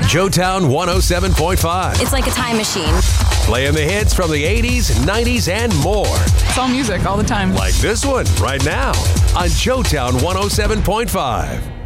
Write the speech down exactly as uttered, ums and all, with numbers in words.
Joetown one oh seven point five. It's like a time machine. Playing the hits from the eighties, nineties, and more. It's all music all the time. Like this one right now on Joetown one oh seven point five.